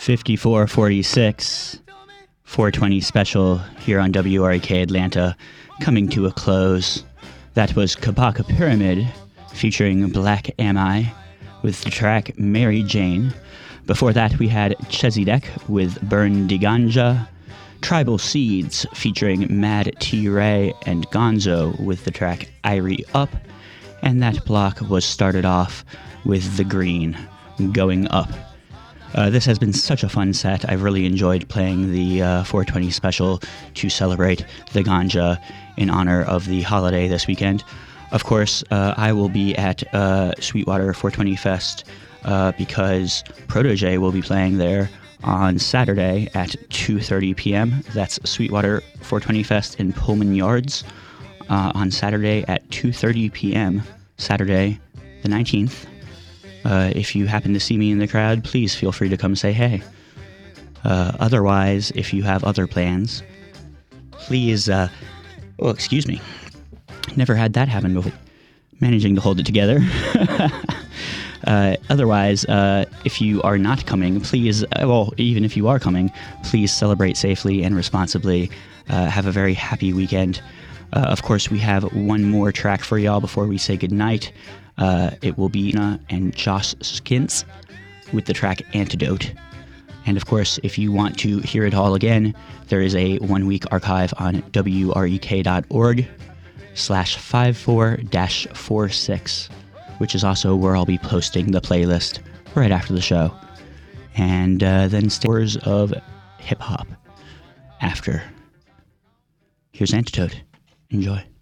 5446, 420 special here on WREK Atlanta, coming to a close. That was Kabaka Pyramid featuring Black Am I with the track Mary Jane. Before that, we had Chezidek with Burn de Ganja, Tribal Seeds featuring Mad T. Ray and Gonzo with the track Irie Up, and that block was started off with The Green, Going Up. This has been such a fun set. I've really enjoyed playing the 420 special to celebrate the ganja in honor of the holiday this weekend. Of course, I will be at Sweetwater 420 Fest because Protege will be playing there on Saturday at 2:30 p.m. That's Sweetwater 420 Fest in Pullman Yards on Saturday at 2:30 p.m. Saturday the 19th. If you happen to see me in the crowd, please feel free to come say hey. Otherwise, if you have other plans, please, excuse me. Never had that happen before. Managing to hold it together. Otherwise, if you are not coming, please, even if you are coming, please celebrate safely and responsibly. Have a very happy weekend. Of course, we have one more track for y'all before we say goodnight. It will be Ina and Josh Skintz with the track Antidote. And of course, if you want to hear it all again, there is a 1-week archive on wrek.org/54-46, which is also where I'll be posting the playlist right after the show. And then hours of hip-hop after. Here's Antidote. Enjoy.